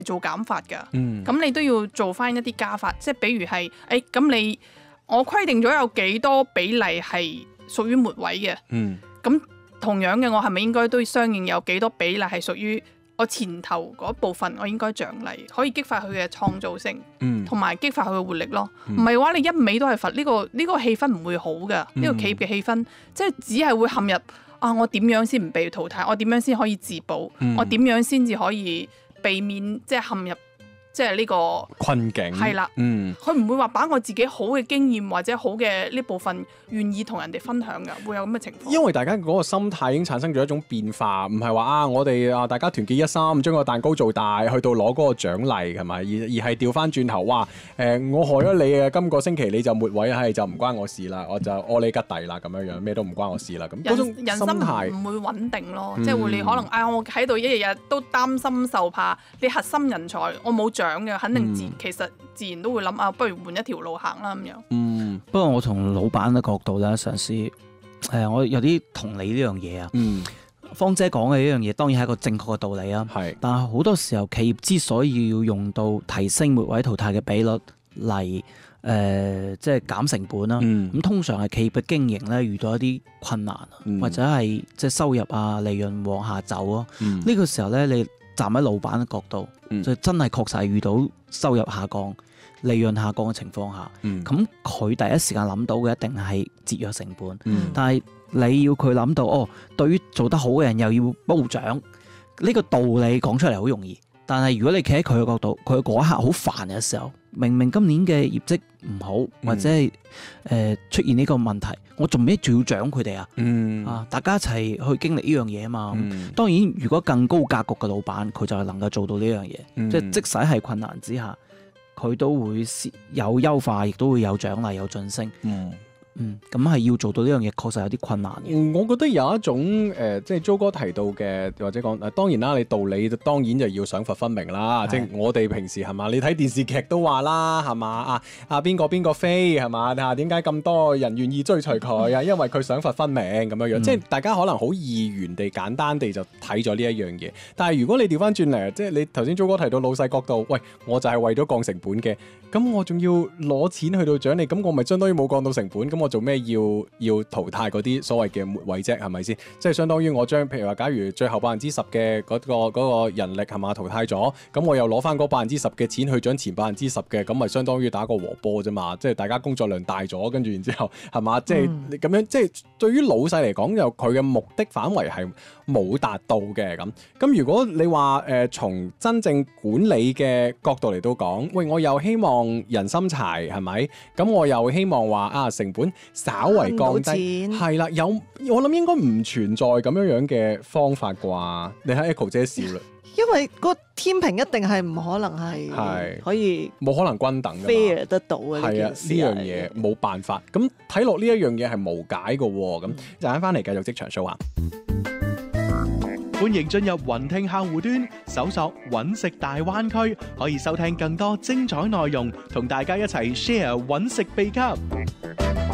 做減法㗎。咁你都要做翻一啲加法，即係比如係咁我規定咗有幾多比例係屬於末位嘅。咁同樣嘅，我係咪應該都相應有幾多比例係屬於我前頭嗰部分？我應該獎勵，可以激發佢嘅創造性，同埋激發佢嘅活力咯。唔係話你一味都係罰呢個氣氛唔會好㗎。呢個企業嘅氣氛即係只係會陷入我點樣先唔被淘汰？我點樣先可以自保？我點樣先至可以避免即係陷入即係呢個困境？係啦， 佢唔會話把我自己好嘅經驗或者好嘅呢部分願意同人哋分享㗎，會有咁嘅情況。 因為大家嗰個心態已經產生咗一種變化，唔係話我哋大家團結一心，將個蛋糕做大，去到攞嗰個獎勵係咪？而係調翻轉頭，我害咗你嘅，今個星期你就末位，就唔關我事啦，我就屙你吉弟啦，咁樣咩都唔關我事啦。咁嗰種心態人心唔會穩定咯，即係會你可能我喺度一日日都擔心受怕，你核心人才我冇獎嘅，肯定其實自然都會諗不如換一條路行啦咁樣。 不過我從老闆嘅角度咧，嘗試我有啲同理呢樣嘢啊。芳姐講嘅呢樣嘢當然係一個正確嘅道理啊。但係好多時候企業之所以要用到提升末位淘汰嘅比率嚟即係減成本啦，咁通常係企業嘅經營咧遇到一啲困難，或者係即係收入利潤往下走咯。呢個時候咧，你站喺老闆嘅角度，就真係確實係遇到收入下降、利潤下降嘅情況下，咁佢第一時間諗到嘅一定係節約成本。但係你要佢諗到對於做得好嘅人又要褒獎，呢個道理講出嚟好容易。但係如果你企喺佢嘅角度，佢嗰一刻好煩嘅時候，明明今年嘅業績唔好，或者係出現呢個問題，我仲要獎佢哋大家一齊去經歷呢樣嘢啊嘛。當然，如果更高格局嘅老闆，佢就係能夠做到呢樣嘢，即使係困難之下，佢都會有優化，亦都會有獎勵，有晉升。咁係要做到呢樣嘢，確實有啲困難嘅。 我覺得有一種即係租哥提到嘅，或者講當然啦，你道理當然就要賞罰分明啦。即係我哋平時係嘛，你睇電視劇都話啦，係嘛邊個飛係嘛？點解咁多人願意追隨佢啊？因為佢賞罰分明咁樣樣。即係大家可能好二元地、簡單地就睇咗呢一樣嘢。但係如果你調翻轉嚟，即係你頭先租哥提到老細角度，喂，我就係為咗降成本嘅，咁我仲要攞錢去到獎你，咁我咪相當於冇降到成本，咁我做咩要淘汰嗰啲所謂嘅末位啫？係咪先？即係相當於我將譬如話，假如最後10%嘅嗰個人力係嘛淘汰咗，咁我又攞翻嗰10%嘅錢去獎前10%嘅，咁咪相當於打個和波啫嘛？即係大家工作量大咗，跟住然之後係嘛？即係你咁樣，即係對於老細嚟講，又佢嘅目的範圍係冇達到嘅咁。咁如果你話從真正管理嘅角度嚟到講，喂，我又希望人心齊係咪？咁我又希望話成本稍為降低，係啦，我諗應該唔存在咁樣嘅方法啩？你睇 Echo 姐笑啦， 因為個天平一定係唔可能係可以冇可能均等嘅 fair 得到嘅呢件事。 呢樣嘢冇辦法。咁睇落呢一樣嘢係無解嘅喎。咁陣間翻嚟繼續職場 show 啊！ 歡迎進入雲聽客戶端，搜索揾食大灣區，可以收聽更多精彩內容，同大家一齊 share 揾食秘笈。